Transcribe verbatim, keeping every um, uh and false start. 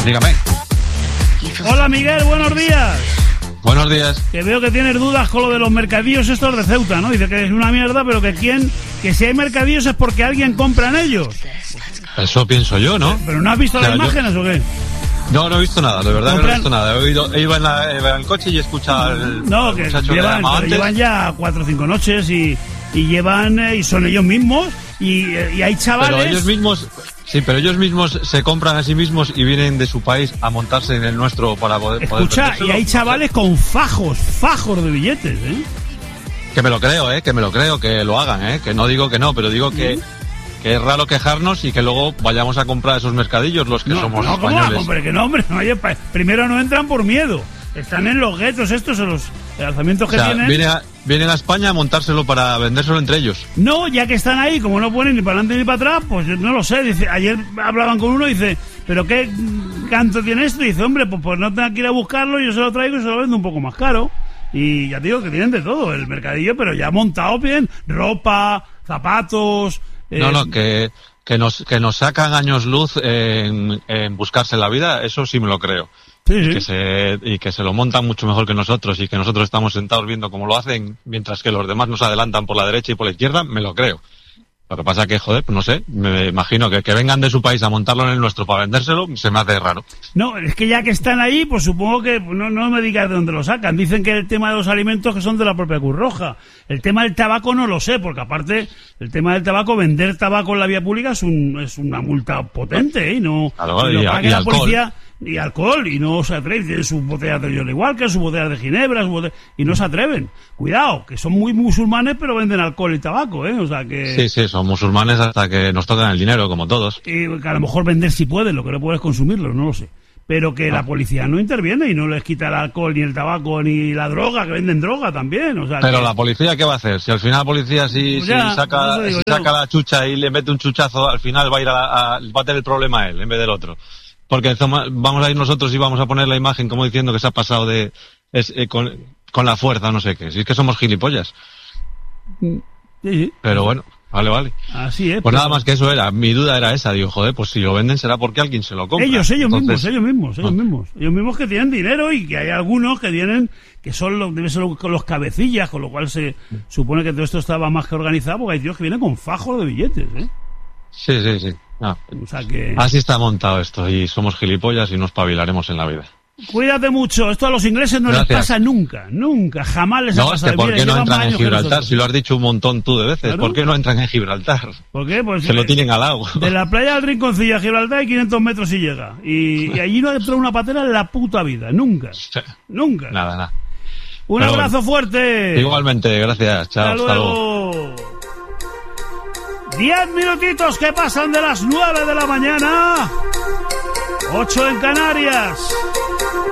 Dígame. Hola Miguel, buenos días. Buenos días. Que veo que tienes dudas con lo de los mercadillos estos de Ceuta, ¿no? Dice que es una mierda, pero que quién, que si hay mercadillos es porque alguien compra en ellos. Eso pienso yo, ¿no? ¿Pero no has visto o sea, las imágenes yo... o qué? No, no he visto nada, de verdad ¿Compran? que no he visto nada. He oído, iba en, la, iba en el coche y he escuchado el, no, el que muchacho llevan, que antes. llevan ya cuatro o cinco noches y, y llevan, y son ellos mismos y, y hay chavales... Pero ellos mismos... Sí, pero ellos mismos se compran a sí mismos y vienen de su país a montarse en el nuestro para poder... Escucha, poder y hay chavales con fajos, fajos de billetes, ¿eh? Que me lo creo, ¿eh? Que me lo creo, que lo hagan, ¿eh? Que no digo que no, pero digo que... ¿Sí? Que es raro quejarnos y que luego vayamos a comprar esos mercadillos los que no, somos no, españoles. No, hombre, que no, hombre. No, oye, primero no entran por miedo. Están en los guetos estos, en los alzamientos que o sea, tienen. Vienen a, vienen a España a montárselo para vendérselo entre ellos. No, ya que están ahí, como no ponen ni para adelante ni para atrás, pues no lo sé. Dice, ayer hablaban con uno y dice, ¿pero qué canto tiene esto? Y dice, hombre, pues, pues no tengo que ir a buscarlo, yo se lo traigo y se lo vendo un poco más caro. Y ya te digo que tienen de todo, el mercadillo, pero ya montado bien. Ropa, zapatos... No, eh, no, que... Que nos, que nos sacan años luz en, en buscarse la vida, eso sí me lo creo. Sí, sí. Y, que se, y que se lo montan mucho mejor que nosotros y que nosotros estamos sentados viendo cómo lo hacen, mientras que los demás nos adelantan por la derecha y por la izquierda, me lo creo. Lo que pasa es que, joder, pues no sé, me imagino que, que vengan de su país a montarlo en el nuestro para vendérselo, se me hace raro. No, es que ya que están ahí, pues supongo que, no, no me digas de dónde lo sacan. Dicen que el tema de los alimentos que son de la propia Cruz Roja. El tema del tabaco no lo sé, porque aparte, el tema del tabaco, vender tabaco en la vía pública es un, es una multa potente, ¿eh? Y no, claro, y, y, no y la alcohol. Policía, y alcohol, y no se atreven, tienen sus botellas de John igual que sus botellas de ginebra, sus botellas, y no se atreven. Cuidado, que son muy musulmanes, pero venden alcohol y tabaco, ¿eh? O sea que... Sí, sí, son musulmanes hasta que nos tocan el dinero, como todos. Y que a lo mejor vender si pueden, lo que no puedes consumirlo, no lo sé. Pero que ah. la policía no interviene y no les quita el alcohol, ni el tabaco, ni la droga, que venden droga también, o sea... Pero que... la policía, ¿qué va a hacer? Si al final la policía si, pues ya, si saca, si saca la chucha y le mete un chuchazo, al final va a ir a, a, va a tener el problema a él, en vez del otro. Porque vamos a ir nosotros y vamos a poner la imagen como diciendo que se ha pasado de es, eh, con, con la fuerza, no sé qué. Si es que somos gilipollas. Sí, sí. Pero bueno, vale, vale. Así es. Pues pero... nada más que eso era. Mi duda era esa. Digo, joder, pues si lo venden será porque alguien se lo compra. Ellos, ellos Entonces... mismos, ellos mismos, ellos no. mismos. Ellos mismos que tienen dinero y que hay algunos que tienen, que son los, deben ser los, los cabecillas, con lo cual se supone que todo esto estaba más que organizado, porque hay tíos que vienen con fajos de billetes, ¿eh? Sí, sí, sí. Ah. O sea que... Así está montado esto y somos gilipollas y nos espabilaremos en la vida. Cuídate mucho, esto a los ingleses no Gracias. les pasa nunca, nunca, jamás les no, ha pasado. Es que ¿por qué no entran en Gibraltar? Si lo has dicho un montón tú de veces, ¿Claro? ¿por qué no entran en Gibraltar? ¿Por qué? Pues se eh, lo tienen al lado. De la playa al Rinconcillo a Gibraltar hay quinientos metros y llega. Y, y allí no ha entrado una patera en la puta vida, nunca, sí. nunca. Nada, nada. Un Pero abrazo bueno, fuerte. Igualmente, gracias, chao, hasta, hasta luego. luego. Diez minutitos que pasan de las nueve de la mañana. Ocho en Canarias.